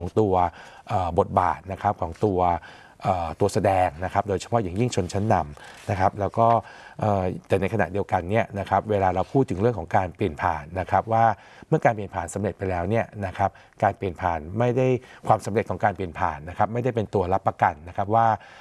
ตัวบทบาทนะครับของตัวแสดงนะครับโดยเฉพาะอย่างยิ่งชนชั้นนำนะครับแล้วก็แต่ในขณะเดียวกันเนี่ยนะครับเวลาเราพูดถึงเรื่องของการเปลี่ยนผ่านนะครับว่าเมื่อการเปลี่ยนผ่านสำเร็จไปแล้วเนี่ยนะครับการเปลี่ยนผ่านไม่ได้ความสำเร็จของการเปลี่ยนผ่านนะครับไม่ได้เป็นตัวรับประกันนะครับว่า